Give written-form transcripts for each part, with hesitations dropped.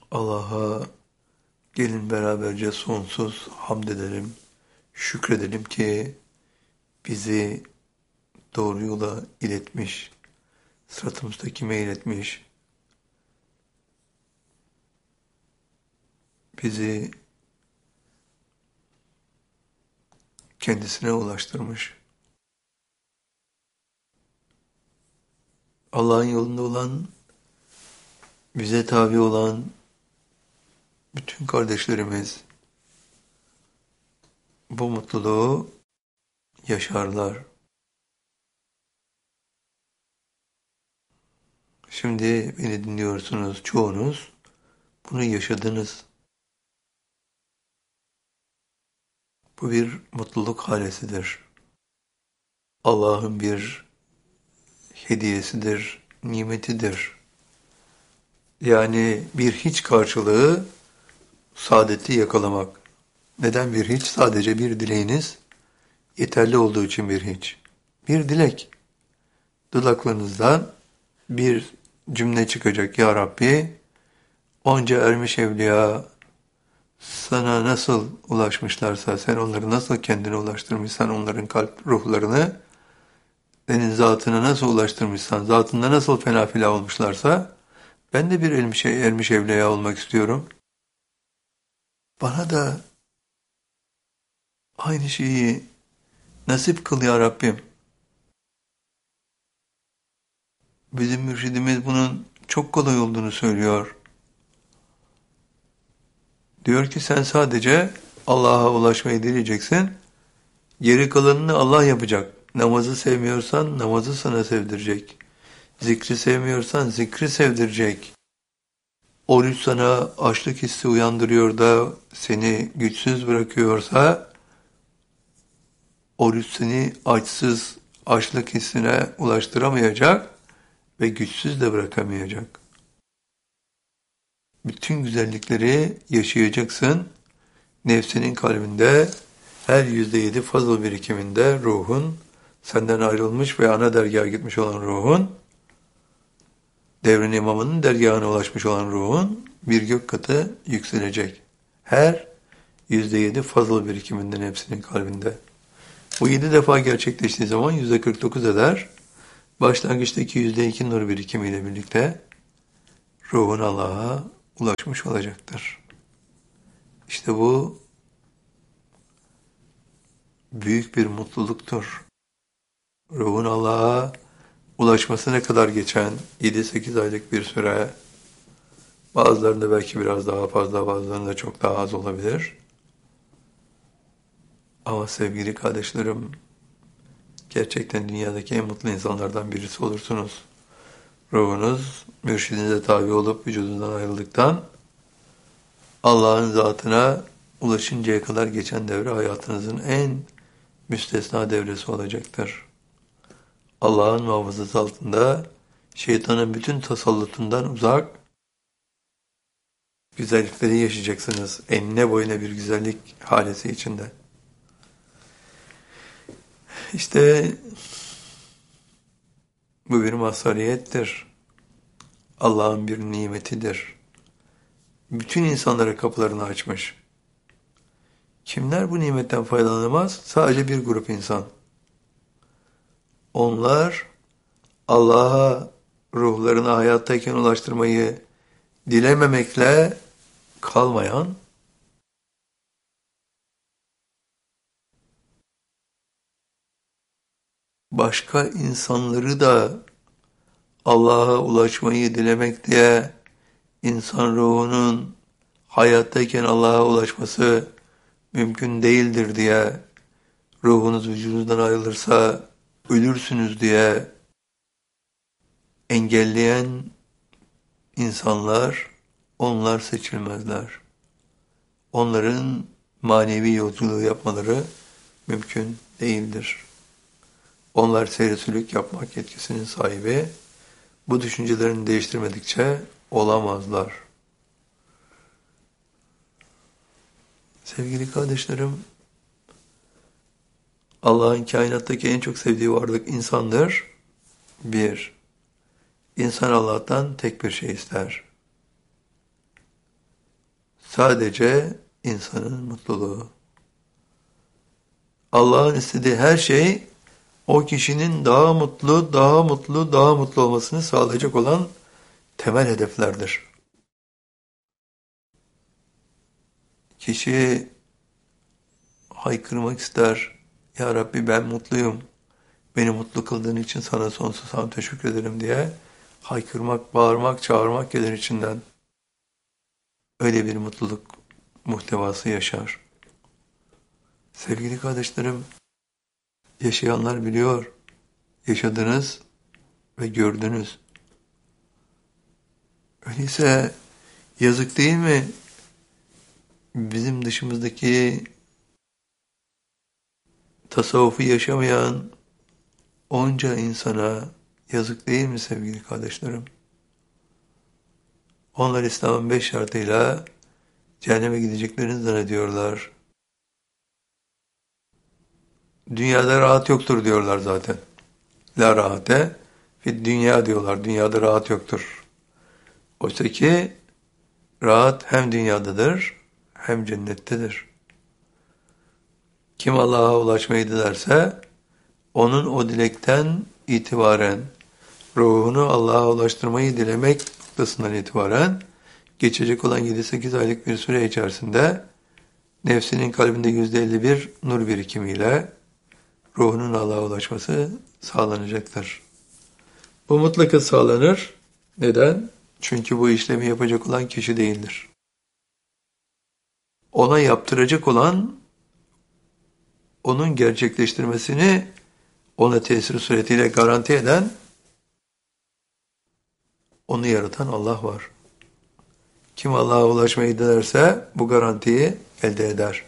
Allah'a gelin beraberce sonsuz hamd edelim, şükredelim ki bizi doğru yola iletmiş, sırat-ı müstakime iletmiş, bizi kendisine ulaştırmış. Allah'ın yolunda olan, bize tabi olan bütün kardeşlerimiz bu mutluluğu yaşarlar. Şimdi beni dinliyorsunuz çoğunuz, bunu yaşadınız. Bu bir mutluluk halesidir. Allah'ın bir hediyesidir, nimetidir. Yani bir hiç karşılığı saadeti yakalamak. Neden bir hiç? Sadece bir dileğiniz yeterli olduğu için bir hiç. Bir dilek. Dudaklarınızdan bir cümle çıkacak. Ya Rabbi, onca ermiş evliya sana nasıl ulaşmışlarsa, sen onları nasıl kendine ulaştırmışsan, onların kalp ruhlarını, senin zatına nasıl ulaştırmışsan, zatında nasıl fena filah olmuşlarsa, ben de bir ermiş evliya olmak istiyorum. Bana da aynı şeyi nasip kıl ya Rabbim. Bizim mürşidimiz bunun çok kolay olduğunu söylüyor. Diyor ki sen sadece Allah'a ulaşmayı dileyeceksin. Geri kalanını Allah yapacak. Namazı sevmiyorsan namazı sana sevdirecek. Zikri sevmiyorsan zikri sevdirecek. Oruç sana açlık hissi uyandırıyor da seni güçsüz bırakıyorsa, oruç seni açsız, açlık hissine ulaştıramayacak ve güçsüz de bırakamayacak. Bütün güzellikleri yaşayacaksın. Nefsinin kalbinde her %7 fazıl birikiminde ruhun, senden ayrılmış ve ana dergaha gitmiş olan ruhun, devrin imamının dergahına ulaşmış olan ruhun bir gök katı yükselecek. Her %7 fazıl birikiminden hepsinin kalbinde. Bu 7 defa gerçekleştiği zaman %49 eder. Başlangıçtaki %2 nur birikimiyle birlikte ruhun Allah'a ulaşmış olacaktır. İşte bu büyük bir mutluluktur. Ruhun Allah'a ulaşmasına kadar geçen 7-8 aylık bir süre, bazılarında belki biraz daha fazla, bazılarında çok daha az olabilir. Ama sevgili kardeşlerim, gerçekten dünyadaki en mutlu insanlardan birisi olursunuz. Ruhunuz mürşidinize tabi olup vücudundan ayrıldıktan Allah'ın zatına ulaşıncaya kadar geçen devre hayatınızın en müstesna devresi olacaktır. Allah'ın muhafazası altında şeytanın bütün tasallutundan uzak güzellikleri yaşayacaksınız. Enine boyuna bir güzellik halesi içinde. İşte bu bir mazhariyettir. Allah'ın bir nimetidir. Bütün insanlara kapılarını açmış. Kimler bu nimetten faydalanamaz? Sadece bir grup insan. Onlar Allah'a ruhlarına hayattayken ulaştırmayı dilememekle kalmayan, başka insanları da Allah'a ulaşmayı dilemek diye insan ruhunun hayattayken Allah'a ulaşması mümkün değildir diye, ruhunuz vücudunuzdan ayrılırsa ölürsünüz diye engelleyen insanlar, onlar seçilmezler. Onların manevi yolculuğu yapmaları mümkün değildir. Onlar seyresülük yapmak yetkisinin sahibi, bu düşüncelerini değiştirmedikçe olamazlar. Sevgili kardeşlerim, Allah'ın kainattaki en çok sevdiği varlık insandır. Bir, insan Allah'tan tek bir şey ister. sadece insanın mutluluğu. Allah'ın istediği her şey o kişinin daha mutlu, daha mutlu, daha mutlu olmasını sağlayacak olan temel hedeflerdir. Kişi haykırmak ister. Ya Rabbi ben mutluyum. Beni mutlu kıldığın için sana sonsuz hamd teşekkür ederim diye haykırmak, bağırmak, çağırmak gelir içinden. Öyle bir mutluluk muhtevası yaşar. Sevgili kardeşlerim, yaşayanlar biliyor. Yaşadınız ve gördünüz. Öyleyse yazık değil mi? Bizim dışımızdaki tasavvufu yaşamayan onca insana yazık değil mi sevgili kardeşlerim? Onlar İslam'ın 5 şartıyla cehenneme gideceklerini zannediyorlar. Dünyada rahat yoktur diyorlar zaten. La rahate fi dünya diyorlar. Dünyada rahat yoktur. Oysa ki rahat hem dünyadadır hem cennettedir. Kim Allah'a ulaşmayı dilerse onun o dilekten itibaren ruhunu Allah'a ulaştırmayı dilemek noktasından itibaren geçecek olan 7-8 aylık bir süre içerisinde nefsinin kalbinde %51 nur birikimiyle ruhunun Allah'a ulaşması sağlanacaktır. Bu mutlaka sağlanır. Neden? Çünkü bu işlemi yapacak olan kişi değildir. Ona yaptıracak olan, onun gerçekleştirmesini ona tesir suretiyle garanti eden, onu yaratan Allah var. Kim Allah'a ulaşmayı dilerse bu garantiyi elde eder.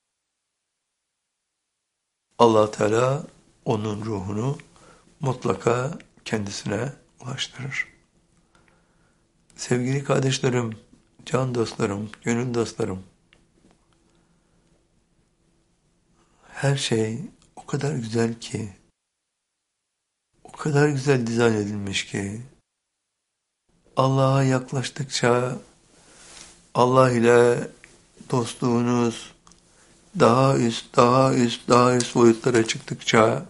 Allah Teala onun ruhunu mutlaka kendisine ulaştırır. Sevgili kardeşlerim, can dostlarım, gönül dostlarım, her şey o kadar güzel ki, o kadar güzel dizayn edilmiş ki, Allah'a yaklaştıkça, Allah ile dostluğunuz daha üst, daha üst, daha üst boyutlara çıktıkça,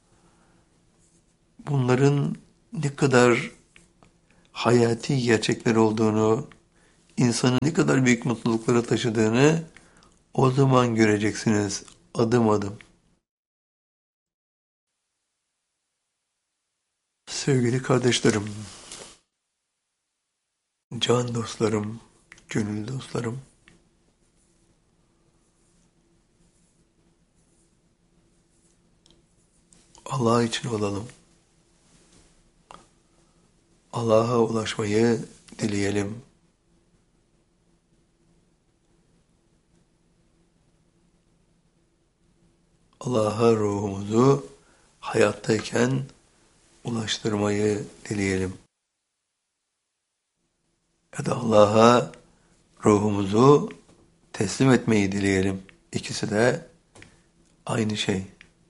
bunların ne kadar hayati gerçekler olduğunu, insanı ne kadar büyük mutluluklara taşıdığını o zaman göreceksiniz adım adım. Sevgili kardeşlerim, can dostlarım, gönül dostlarım, Allah için olalım. Allah'a ulaşmayı dileyelim. Allah'a ruhumuzu hayattayken ulaştırmayı dileyelim. Ya da Allah'a ruhumuzu teslim etmeyi dileyelim. İkisi de aynı şey.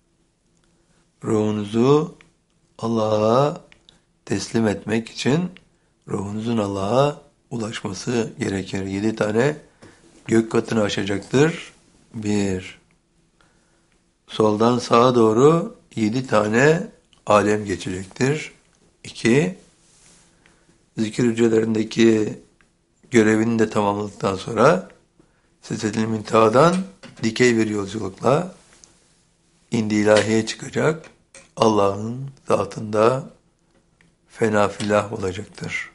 Ruhunuzu Allah'a teslim etmek için ruhunuzun Allah'a ulaşması gerekir. 7 tane gök katını aşacaktır. 1. Soldan sağa doğru 7 tane alem geçecektir. 2. Zikir hücrelerindeki görevini de tamamladıktan sonra Sidretil Münteha'dan dikey bir yolculukla indi ilahiye çıkacak. Allah'ın zatında fena fillah olacaktır.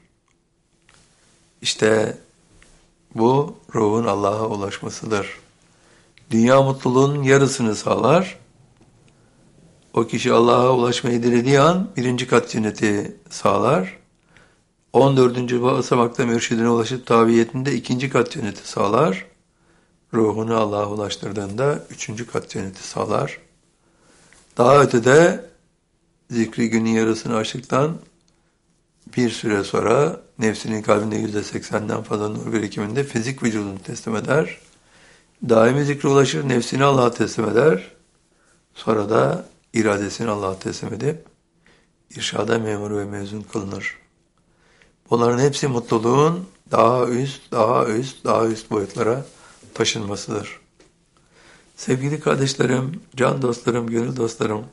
İşte bu ruhun Allah'a ulaşmasıdır. Dünya mutluluğunun yarısını sağlar. O kişi Allah'a ulaşmayı dilediği an 1. kat cenneti sağlar. 14. basamakta mürşidine ulaşıp tabiyetinde 2. kat cenneti sağlar. Ruhunu Allah'a ulaştırdığında 3. kat cenneti sağlar. Daha ötede zikri günün yarısını aştıktan bir süre sonra nefsinin kalbinde %80'den fazla nur birikiminde fizik vücudunu teslim eder. Daimi zikre ulaşır, nefsini Allah'a teslim eder. Sonra da iradesini Allah'a teslim edip irşada memur ve mezun kılınır. Bunların hepsi mutluluğun daha üst, daha üst, daha üst boyutlara taşınmasıdır. Sevgili kardeşlerim, can dostlarım, gönül dostlarım,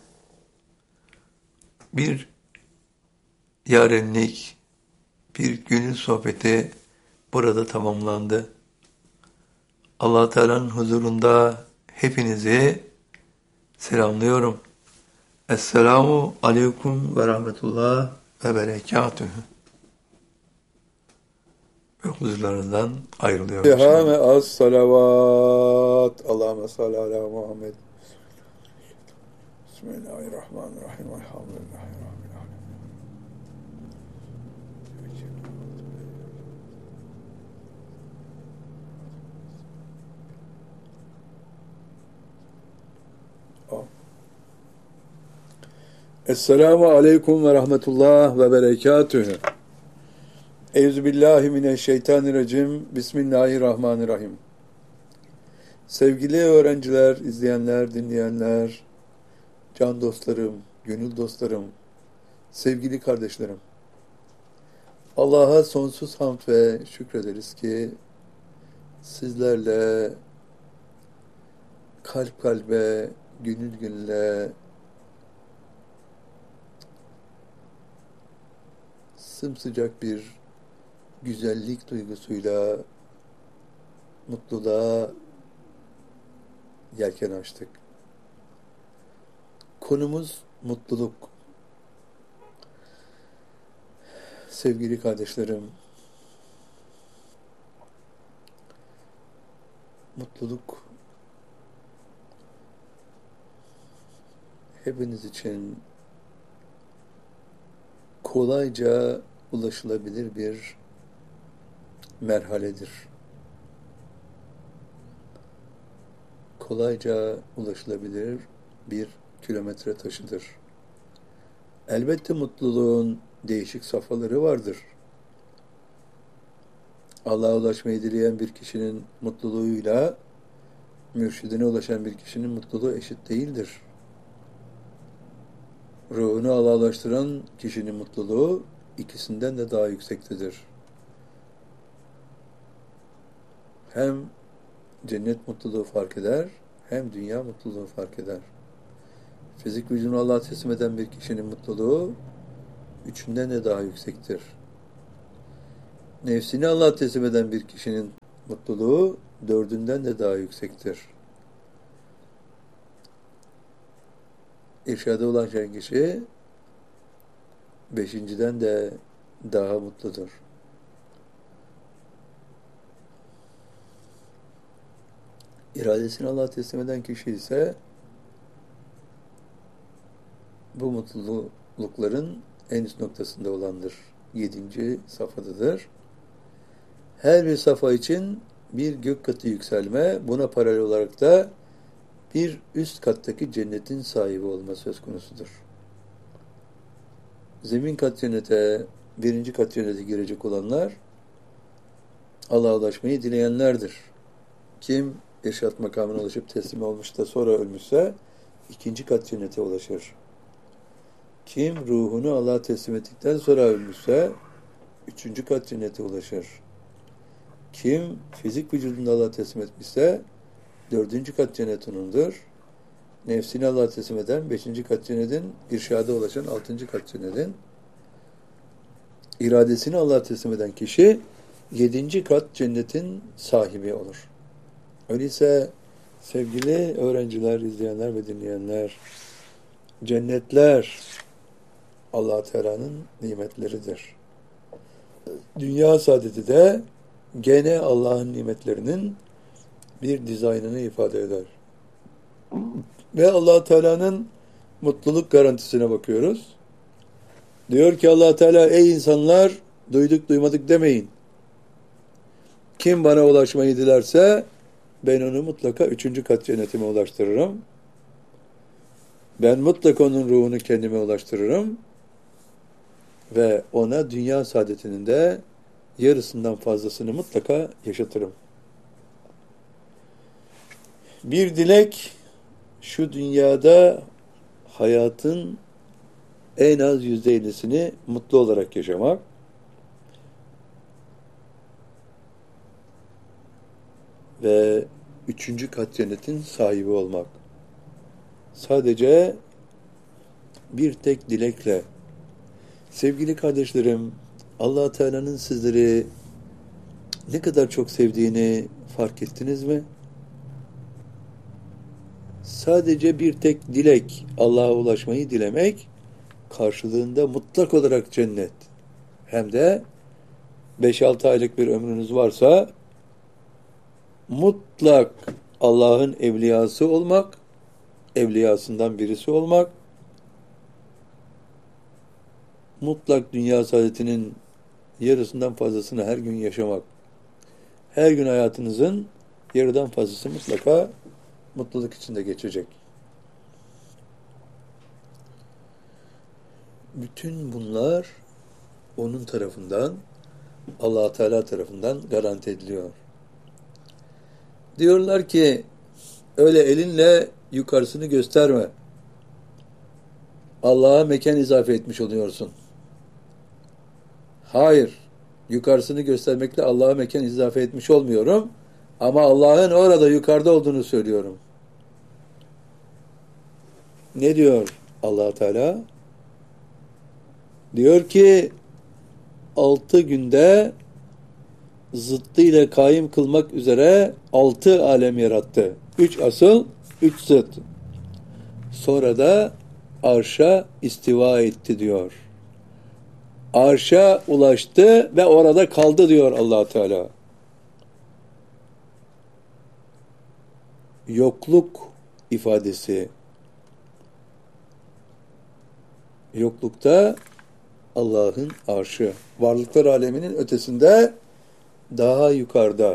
bir yarenlik, bir gönül sohbeti burada tamamlandı. Allah Teala'nın huzurunda hepinizi selamlıyorum. Esselamu aleyküm ve rahmetullah ve berekatühü. Ve huzurlarınızdan ayrılıyorum Hame şimdi. az salavat. Allahümme salli ala Muhammed. Bismillahirrahmanirrahim. Elhamdülillahi Rabbil alemin. Esselamu aleyküm ve rahmetullah ve berekatühü. Euzubillahimineşşeytanirracim. Bismillahirrahmanirrahim. Sevgili öğrenciler, izleyenler, dinleyenler, can dostlarım, gönül dostlarım, sevgili kardeşlerim. Allah'a sonsuz hamd ve şükrederiz ki sizlerle kalp kalbe, gönül gönüle sımsıcak bir güzellik duygusuyla mutluluğa yelken açtık. Konumuz mutluluk. Sevgili kardeşlerim, mutluluk hepiniz için kolayca ulaşılabilir bir merhaledir. Kolayca ulaşılabilir bir kilometre taşıdır. Elbette mutluluğun değişik safhaları vardır. Allah'a ulaşmayı dileyen bir kişinin mutluluğuyla mürşidine ulaşan bir kişinin mutluluğu eşit değildir. Ruhunu Allah'a ulaştıran kişinin mutluluğu ikisinden de daha yüksektedir. Hem cennet mutluluğu fark eder, hem dünya mutluluğu fark eder. Fizik vücudunu Allah'a teslim eden bir kişinin mutluluğu üçünden de daha yüksektir. Nefsini Allah'a teslim eden bir kişinin mutluluğu dördünden de daha yüksektir. İrşada ulaşan kişi beşinciden de daha mutludur. İradesini Allah'a teslim eden kişi ise bu mutlulukların en üst noktasında olandır. 7. safhadadır. Her bir safha için bir gök katı yükselme, buna paralel olarak da bir üst kattaki cennetin sahibi olma söz konusudur. Zemin kat cennete, 1. kat cennete girecek olanlar Allah'a ulaşmayı dileyenlerdir. Kim irşat makamına ulaşıp teslim olmuş da sonra ölmüşse 2. kat cennete ulaşır. Kim ruhunu Allah'a teslim ettikten sonra ölmüşse 3. kat cennete ulaşır. Kim fizik vücudunu Allah'a teslim etmişse 4. kat cennet onundur. Nefsini Allah'a teslim eden 5. kat cennetin, irşada ulaşan 6. kat cennetin, iradesini Allah'a teslim eden kişi 7. kat cennetin sahibi olur. Öyleyse sevgili öğrenciler, izleyenler ve dinleyenler, cennetler Allah Teala'nın nimetleridir. Dünya saadeti de gene Allah'ın nimetlerinin bir dizaynını ifade eder. Ve Allah Teala'nın mutluluk garantisine bakıyoruz. Diyor ki Allah Teala, ey insanlar, duyduk duymadık demeyin. Kim bana ulaşmayı dilerse ben onu mutlaka 3. kat cennetime ulaştırırım. Ben mutlaka onun ruhunu kendime ulaştırırım. Ve ona dünya saadetinin de yarısından fazlasını mutlaka yaşatırım. Bir dilek, şu dünyada hayatın en az %50'sini mutlu olarak yaşamak. ve üçüncü kat cennetin sahibi olmak. Sadece bir tek dilekle. Sevgili kardeşlerim, Allah Teala'nın sizleri ne kadar çok sevdiğini fark ettiniz mi? Sadece bir tek dilek, Allah'a ulaşmayı dilemek, karşılığında mutlak olarak cennet. Hem de 5-6 aylık bir ömrünüz varsa mutlak Allah'ın evliyası olmak, evliyasından birisi olmak, mutlak dünya saadetinin yarısından fazlasını her gün yaşamak. Her gün hayatınızın yarıdan fazlası mutlaka mutluluk içinde geçecek. Bütün bunlar onun tarafından, Allah Teala tarafından garanti ediliyor. Diyorlar ki öyle elinle yukarısını gösterme. Allah'a mekan izafe etmiş oluyorsun. Hayır, yukarısını göstermekle Allah'a mekan izafe etmiş olmuyorum. Ama Allah'ın orada yukarıda olduğunu söylüyorum. Ne diyor Allah Teala? Diyor ki 6 günde zıttıyla kaim kılmak üzere 6 alem yarattı. 3 asıl, 3 zıt. Sonra da arşa istiva etti diyor. Arşa ulaştı ve orada kaldı diyor Allah Teala. Yokluk ifadesi. Yoklukta Allah'ın arşı. Varlıklar aleminin ötesinde, daha yukarıda.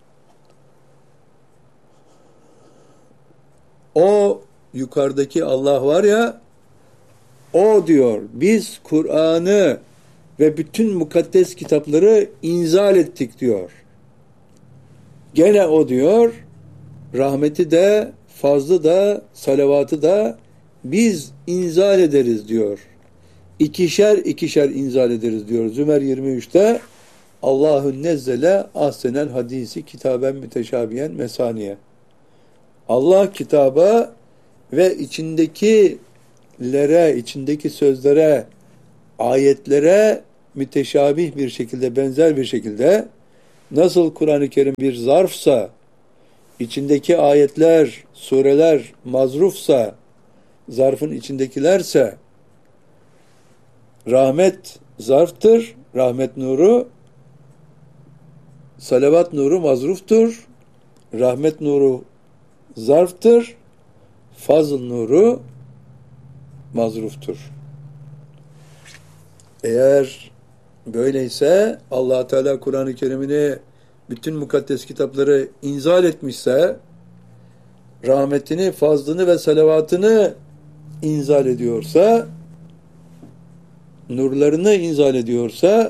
O yukarıdaki Allah var ya, o diyor, biz Kur'an'ı ve bütün mukaddes kitapları inzal ettik diyor. Gene o diyor, rahmeti de, fazlı da, salavatı da biz inzal ederiz diyor. İkişer ikişer inzal ederiz diyor. Zümer 23'te Allahü nezzele ahsenel hadisi kitaben müteşabiyen mesaniye. Allah kitaba ve içindeki sözlere, ayetlere müteşabih bir şekilde, benzer bir şekilde, nasıl Kur'an-ı Kerim bir zarfsa, içindeki ayetler, sureler mazrufsa, zarfın içindekilerse, rahmet zarftır, rahmet nuru, salavat nuru mazruftur, rahmet nuru zarftır, fazl nuru mazruftur. Eğer böyleyse Allah Teala Kur'an-ı Kerim'ini, bütün mukaddes kitapları inzal etmişse, rahmetini, fazlını ve salavatını inzal ediyorsa, nurlarını inzal ediyorsa,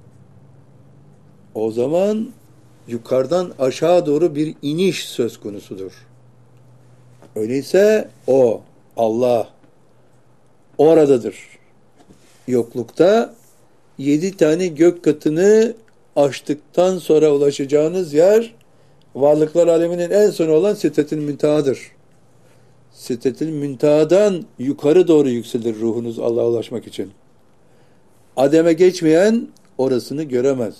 o zaman yukarıdan aşağı doğru bir iniş söz konusudur. Öyleyse o, Allah, oradadır. Yoklukta 7 tane gök katını aştıktan sonra ulaşacağınız yer, varlıklar aleminin en sonu olan Sidretül Münteha'dır. Sidretül Münteha'dan yukarı doğru yükselir ruhunuz Allah'a ulaşmak için. Adem'e geçmeyen orasını göremez.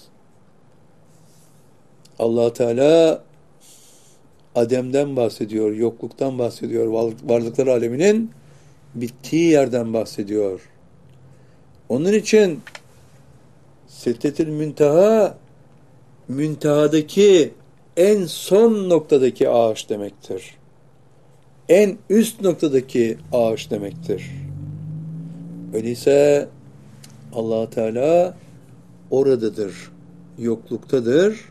Allah Teala Adem'den bahsediyor, yokluktan bahsediyor, varlıklar aleminin bittiği yerden bahsediyor. Onun için Sidretül Münteha, müntehadaki en son noktadaki ağaç demektir. En üst noktadaki ağaç demektir. Öyleyse Allah Teala oradadır, yokluktadır.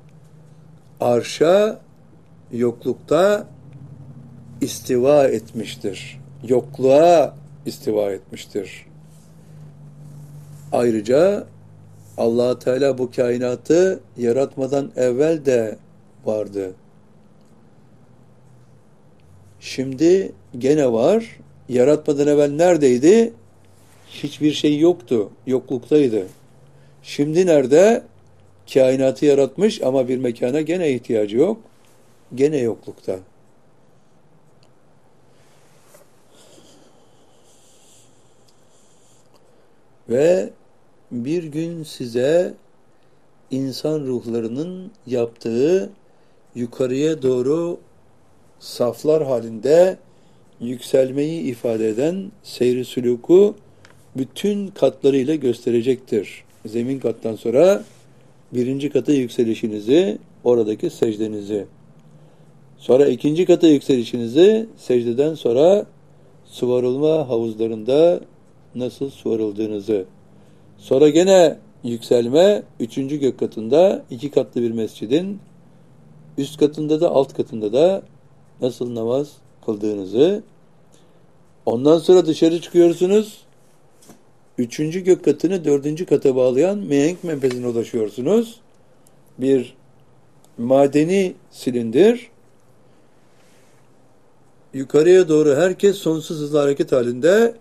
Arşa yoklukta istiva etmiştir. Yokluğa istiva etmiştir. Ayrıca Allah Teala bu kainatı yaratmadan evvel de vardı. Şimdi gene var. Yaratmadan evvel neredeydi? Hiçbir şey yoktu. Yokluktaydı. Şimdi nerede? Kainatı yaratmış ama bir mekana gene ihtiyacı yok. gene yoklukta. Ve bir gün size insan ruhlarının yaptığı yukarıya doğru saflar halinde yükselmeyi ifade eden seyri sülûku bütün katlarıyla gösterecektir. Zemin kattan sonra birinci kata yükselişinizi, oradaki secdenizi. Sonra ikinci kata yükselişinizi, secdeden sonra sıvarılma havuzlarında nasıl sıvarıldığınızı. Sonra gene yükselme, üçüncü gök katında iki katlı bir mescidin üst katında da alt katında da nasıl namaz kıldığınızı. Ondan sonra dışarı çıkıyorsunuz. Üçüncü gök katını dördüncü kata bağlayan mihenk menfezine ulaşıyorsunuz. Bir madeni silindir. Yukarıya doğru herkes sonsuz hızlı hareket halinde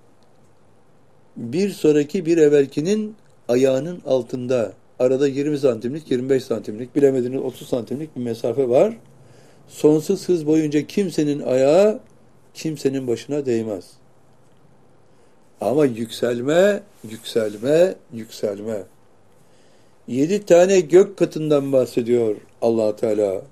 bir sonraki bir evvelkinin ayağının altında. Arada 20 santimlik, 25 santimlik, bilemediniz 30 santimlik bir mesafe var. Sonsuz hız boyunca kimsenin ayağı kimsenin başına değmez. Ama yükselme, yükselme, yükselme. 7 tane gök katından bahsediyor Allah Teala.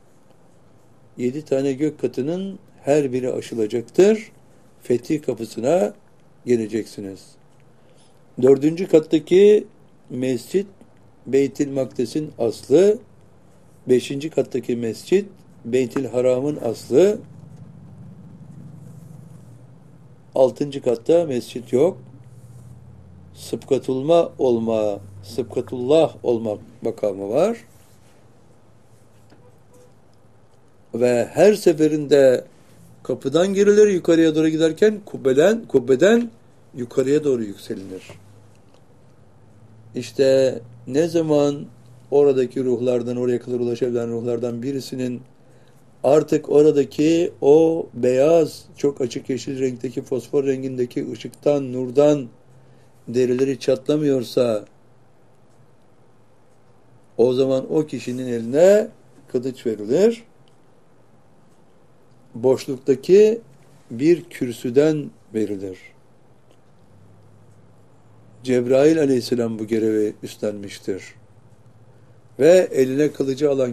7 tane gök katının her biri aşılacaktır. Fetih kapısına geleceksiniz. 4. kattaki mescit Beyt-i Makdes'in aslı. 5. kattaki mescit Beyt-i Haram'ın aslı. 6. katta mescit yok. Sıbkatullah olmak makamı var. Ve her seferinde kapıdan girilir yukarıya doğru giderken kubbeden yukarıya doğru yükselinir. İşte ne zaman oradaki ruhlardan, oraya kadar ulaşabilen ruhlardan birisinin artık oradaki o beyaz, çok açık yeşil renkteki, fosfor rengindeki ışıktan, nurdan derileri çatlamıyorsa o zaman o kişinin eline kılıç verilir. Boşluktaki bir kürsüden verilir. Cebrail aleyhisselam bu görevi üstlenmiştir. Ve eline kılıcı alan